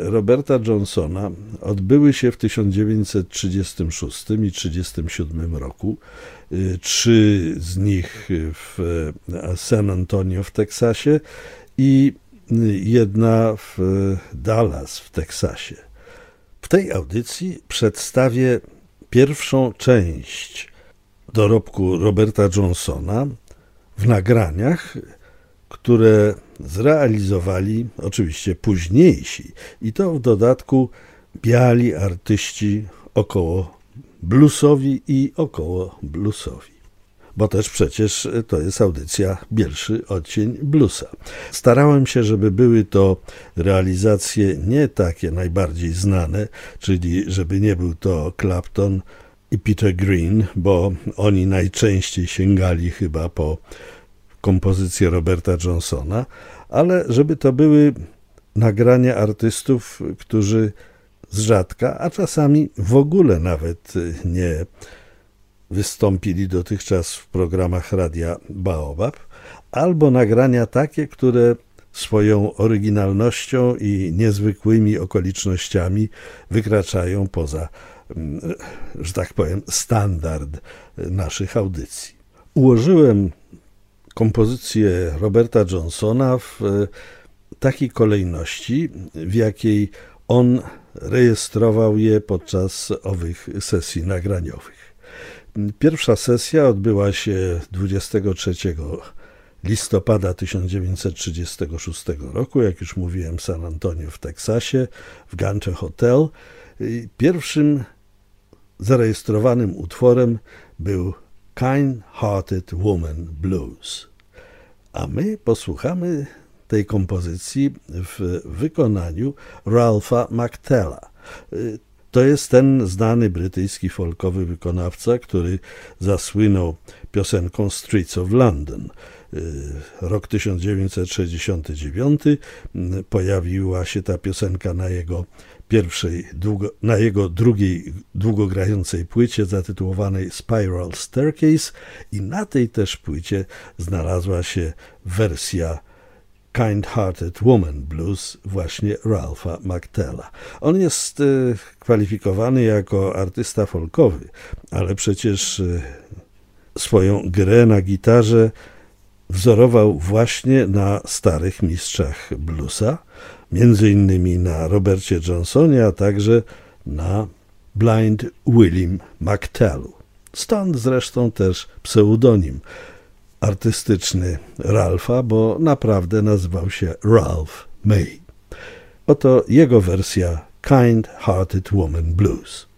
Roberta Johnsona odbyły się w 1936 i 1937 roku. 3 z nich w San Antonio w Teksasie i 1 w Dallas w Teksasie. W tej audycji przedstawię pierwszą część dorobku Roberta Johnsona w nagraniach, które zrealizowali oczywiście późniejsi i to w dodatku biali artyści około bluesowi i około bluesowi. Bo też przecież to jest audycja Bielszy odcień bluesa. Starałem się, żeby były to realizacje nie takie najbardziej znane, czyli żeby nie był to Clapton i Peter Green, bo oni najczęściej sięgali chyba po kompozycje Roberta Johnsona, ale żeby to były nagrania artystów, którzy z rzadka, a czasami w ogóle nawet nie wystąpili dotychczas w programach Radia Baobab, albo nagrania takie, które swoją oryginalnością i niezwykłymi okolicznościami wykraczają poza, że tak powiem, standard naszych audycji. Ułożyłem kompozycję Roberta Johnsona w takiej kolejności, w jakiej on rejestrował je podczas owych sesji nagraniowych. Pierwsza sesja odbyła się 23 listopada 1936 roku, jak już mówiłem, w San Antonio w Teksasie, w Gantt Hotel. Pierwszym zarejestrowanym utworem był Kind-Hearted Woman Blues. A my posłuchamy tej kompozycji w wykonaniu Ralpha McTella. To jest ten znany brytyjski folkowy wykonawca, który zasłynął piosenką Streets of London. Rok 1969 pojawiła się ta piosenka na jego drugiej długogrającej płycie zatytułowanej Spiral Staircase i na tej też płycie znalazła się wersja Kind-Hearted Woman Blues właśnie Ralpha McTella. On jest kwalifikowany jako artysta folkowy, ale przecież swoją grę na gitarze wzorował właśnie na starych mistrzach bluesa, między innymi na Robercie Johnsonie, a także na Blind Willie McTellu. Stąd zresztą też pseudonim artystyczny Ralpha, bo naprawdę nazywał się Ralph May. Oto jego wersja Kind-Hearted Woman Blues.